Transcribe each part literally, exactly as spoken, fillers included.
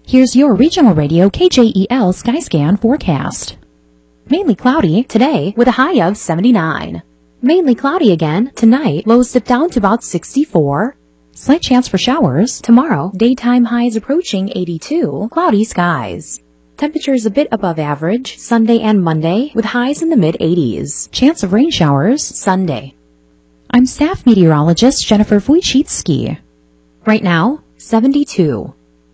Here's your regional radio K J E L Skyscan forecast. Mainly cloudy today with a high of seventy-nine. Mainly cloudy again tonight, lows dip down to about sixty-four. Slight chance for showers tomorrow, daytime highs approaching eighty-two, cloudy skies. Temperatures a bit above average Sunday and Monday with highs in the mid eighties. Chance of rain showers Sunday. I'm staff meteorologist Jennifer Wojcicki. Right now, seventy-two.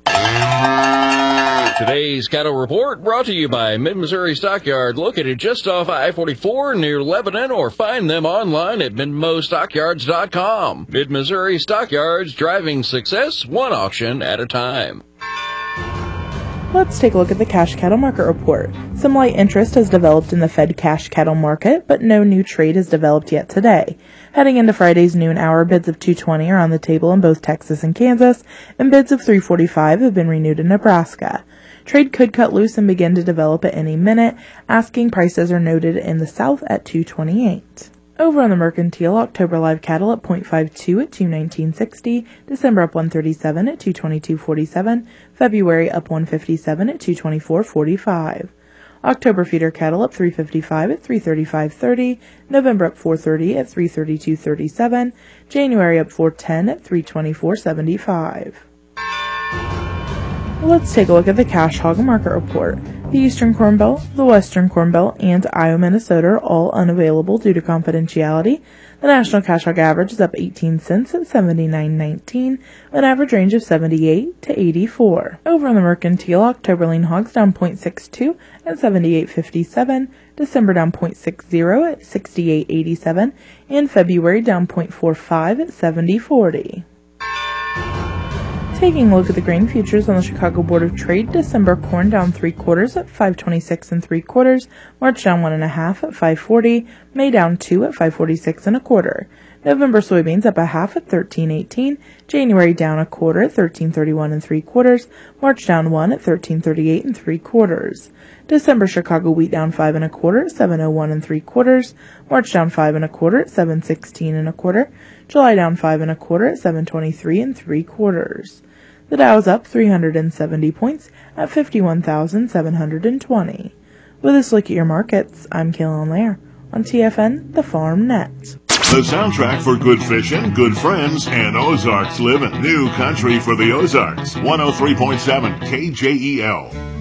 Today's cattle report brought to you by Mid-Missouri Stockyard, located just off I forty-four near Lebanon, or find them online at mid mo stockyards dot com. Mid-Missouri Stockyards, driving success one auction at a time. Let's take a look at the cash cattle market report. Some light interest has developed in the Fed cash cattle market, but no new trade has developed yet today. Heading into Friday's noon hour, bids of two twenty are on the table in both Texas and Kansas, and bids of three forty-five have been renewed in Nebraska. Trade could cut loose and begin to develop at any minute. Asking prices are noted in the south at two twenty-eight. Over on the mercantile, October live cattle at point five two at two nineteen sixty, December up one thirty-seven at two twenty-two forty-seven, February up one fifty-seven at two twenty-four forty-five. October feeder cattle up three fifty-five at three thirty-five thirty, November up four thirty at three thirty-two thirty-seven, January up four ten at three twenty-four seventy-five. Let's take a look at the cash hog market report. The Eastern Corn Belt, the Western Corn Belt, and Iowa, Minnesota are all unavailable due to confidentiality. The national cash hog average is up eighteen cents at seventy-nine nineteen, with an average range of seventy-eight to eighty-four. Over on the mercantile, October lean hogs down point six two at seventy-eight fifty-seven, December down point six zero at sixty-eight eighty-seven, and February down point four five at seventy forty. Taking a look at the grain futures on the Chicago Board of Trade, December corn down three quarters at five twenty-six and three quarters, March down one and a half at five forty, May down two at five forty-six and a quarter, November soybeans up a half at thirteen eighteen, January down a quarter at thirteen thirty-one and three quarters, March down one at thirteen thirty-eight and three quarters, December Chicago wheat down five and a quarter at seven oh one and three quarters, March down five and a quarter at seven sixteen and a quarter, July down five and a quarter at seven twenty-three and three quarters. The Dow's up three hundred seventy points at fifty-one thousand seven hundred twenty. With this look at your markets, I'm Kaylin Lair on T F N, the Farm Net. The soundtrack for good fishing, good friends, and Ozarks living. New country for the Ozarks. one oh three point seven K J E L.